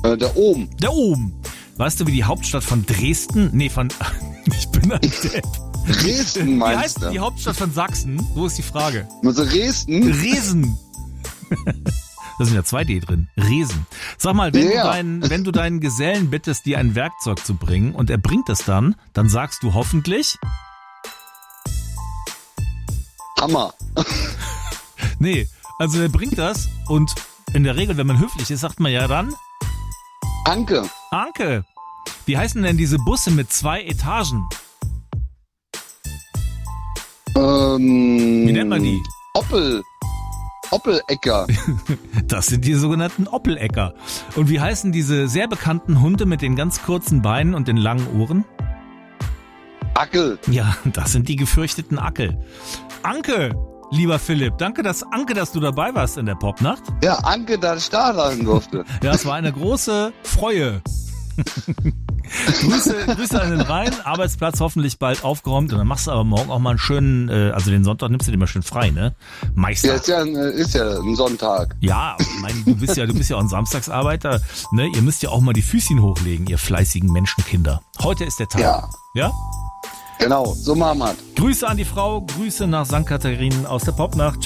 Der Ohm. Der Ohm. Weißt du, wie die Hauptstadt von Dresden? Nee, ich bin ein Depp. Dresden Wie meinst heißt du? die Hauptstadt von Sachsen? So ist die Frage. Also Dresden? Resen. Da sind ja 2D drin. Resen. Sag mal, wenn du deinen Gesellen bittest, dir ein Werkzeug zu bringen und er bringt es dann sagst du hoffentlich... Hammer. Nee, also er bringt das und in der Regel, wenn man höflich ist, sagt man ja dann... Anke. Anke. Wie heißen denn diese Busse mit 2 Etagen? Wie nennt man die? Oppelecker. Das sind die sogenannten Oppelecker. Und wie heißen diese sehr bekannten Hunde mit den ganz kurzen Beinen und den langen Ohren? Ackel. Ja, das sind die gefürchteten Ackel. Anke, lieber Philipp, danke, dass du dabei warst in der Popnacht. Ja, Anke, da ich da sein durfte. Ja, es war eine große Freude. Grüße an den Rhein, Arbeitsplatz hoffentlich bald aufgeräumt und dann machst du aber morgen auch mal einen schönen, also den Sonntag nimmst du dir mal schön frei, ne? Meister. Ja, ist ja ein Sonntag. Ja, ich meine, du bist ja auch ein Samstagsarbeiter, ne? Ihr müsst ja auch mal die Füßchen hochlegen, ihr fleißigen Menschenkinder. Heute ist der Tag. Ja. Ja? Genau, so machen wir. Grüße an die Frau, Grüße nach St. Katharinen aus der Popnacht.